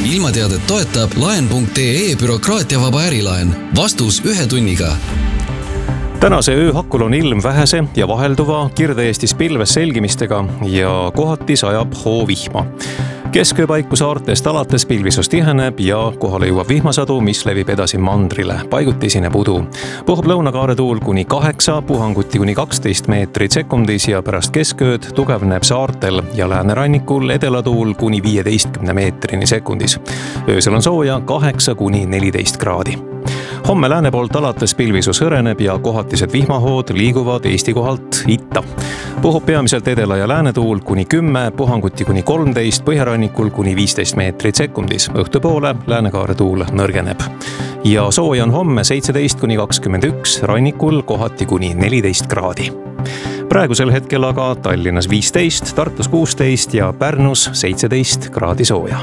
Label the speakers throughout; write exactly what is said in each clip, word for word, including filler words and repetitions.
Speaker 1: ilmateadet toetab laen punkt ee bürokraatiavaba ärilaen. Vastus ühe tunniga.
Speaker 2: Tänase öö hakul on ilm vähese ja vahelduva Kirde-Eestis pilves selgimistega ja kohati sajab hoovihma. Keskööpaiku saartest alates pilvisus tiheneb ja kohale jõuab vihmasadu, mis levib edasi mandrile. Paiguti esineb udu. Puhub lõunakaare tuul kuni kaheksa, puhanguti kuni kaksteist meetrit sekundis ja pärast keskööd tugevneb saartel ja läänerannikul edelatuul kuni viieteistkümne meetrini sekundis. Öösel on sooja kaheksa kuni neliteist kraadi. Homme lääne poolt alates pilvisus hõreneb ja kohatised vihmahood liiguvad Eesti kohalt itta. Puhub peamiselt edela ja läänetuul kuni kümme, puhanguti kuni kolmteist, põhjarannikul kuni viisteist meetrit sekundis. Õhtupoole läänekaare tuul nõrgeneb. Ja sooja on homme seitseteist kuni kakskümmend üks, rannikul kohati kuni neliteist kraadi. Praegusel hetkel aga Tallinnas viisteist, Tartus kuusteist ja Pärnus seitseteist kraadi sooja.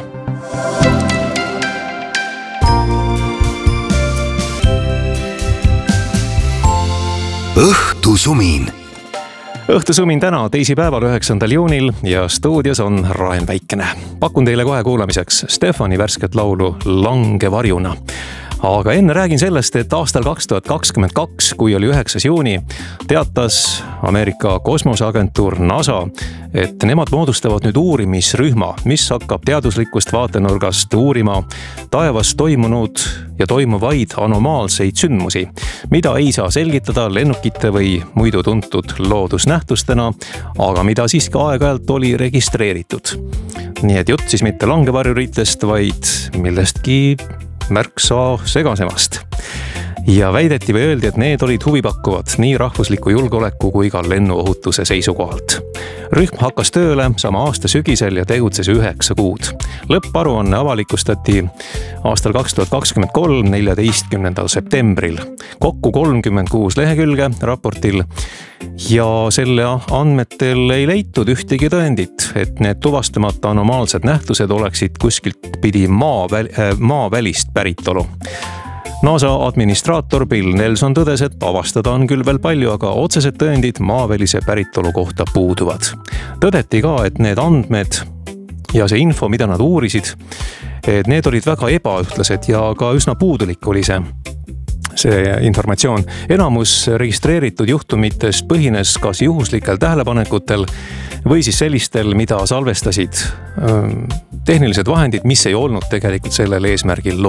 Speaker 3: Õhtusumin.
Speaker 2: Õhtusumin täna teisipäeval üheksandal juunil ja stuudios on Raen Väikene. Pakun teile kohe kuulamiseks Stefani värsket laulu Lange varjuna. Aga enne räägin sellest, et aastal kaks tuhat kakskümmend kaks, kui oli üheksas juuni, teatas Ameerika kosmoseagentuur NASA, et nemad moodustavad nüüd uurimisrühma, mis hakkab teaduslikust vaatenurgast uurima taevas toimunud ja toimuvaid anomaalseid sündmusi, mida ei saa selgitada lennukite või muidu tuntud loodusnähtustena, aga mida siiski aeg-ajalt oli registreeritud. Nii et jutt siis mitte langevarjuritest, vaid millestki märksa segasemast. Ja väideti või öeldi, et need olid huvipakkuvad nii rahvusliku julgeoleku kui ka lennuohutuse seisukohalt. Rühm hakkas tööle sama aasta sügisel ja tegutses üheksa kuud. Lõpparuanne avalikustati aastal kaks tuhat kakskümmend kolm, neljateistkümnendal septembril. Kokku kolmkümmend kuus lehekülge raportil ja selle andmetel ei leitud ühtegi tõendit, et need tuvastamata anomaalsed nähtused oleksid kuskilt pidi maa, maa välist päritolu. NASA administraator Bill Nelson tõdes, et avastada on küll veel palju, aga otsesed tõendid maavälise päritolu kohta puuduvad. Tõdeti ka, et need andmed ja see info, mida nad uurisid, et need olid väga ebaühtlased ja ka üsna puudulik oli see. See informatsioon. Enamus registreeritud juhtumitest põhines kas juhuslikel tähelepanekutel või siis sellistel, mida salvestasid tehnilised vahendid, mis ei olnud tegelikult sellel eesmärgil